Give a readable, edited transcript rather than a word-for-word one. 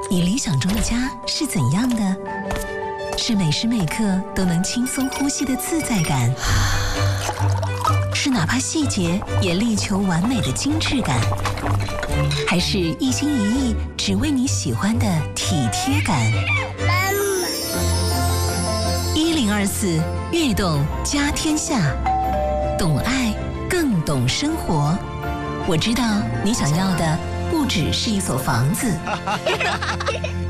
你理想中的家是怎样的？是每时每刻都能轻松呼吸的自在感，是哪怕细节也力求完美的精致感，还是一心一意只为你喜欢的体贴感？1024悦动家天下，懂爱更懂生活。我知道你想要的不只是一所房子。